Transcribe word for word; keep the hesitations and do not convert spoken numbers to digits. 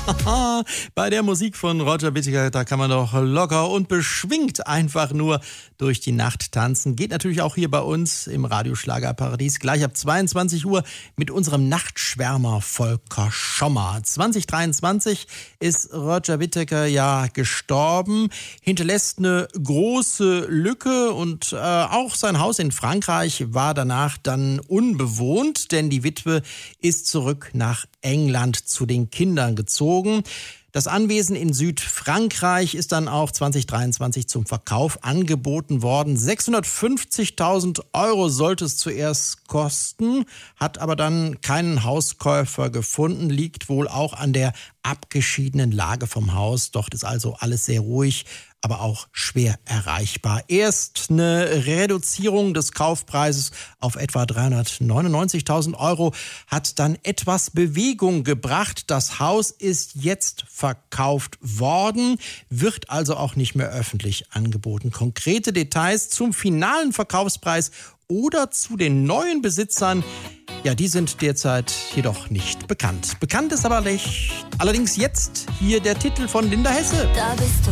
Bei der Musik von Roger Whittaker, da kann man doch locker und beschwingt einfach nur durch die Nacht tanzen. Geht natürlich auch hier bei uns im Radioschlagerparadies gleich ab zweiundzwanzig Uhr mit unserem Nachtschwärmer Volker Schommer. zwanzig dreiundzwanzig ist Roger Whittaker ja gestorben, hinterlässt eine große Lücke und äh, auch sein Haus in Frankreich war danach dann unbewohnt, denn die Witwe ist zurück nach England zu den Kindern gezogen. Das Anwesen in Südfrankreich ist dann auch zwanzig dreiundzwanzig zum Verkauf angeboten worden. sechshundertfünfzigtausend Euro sollte es zuerst kosten, hat aber dann keinen Hauskäufer gefunden, liegt wohl auch an der abgeschiedenen Lage vom Haus. Dort ist also alles sehr ruhig, aber auch schwer erreichbar. Erst eine Reduzierung des Kaufpreises auf etwa dreihundertneunundneunzigtausend Euro hat dann etwas Bewegung gebracht. Das Haus ist jetzt verkauft worden, wird also auch nicht mehr öffentlich angeboten. Konkrete Details zum finalen Verkaufspreis oder zu den neuen Besitzern, ja, die sind derzeit jedoch nicht bekannt. Bekannt ist aber nicht, allerdings jetzt hier der Titel von Linda Hesse. Da bist du,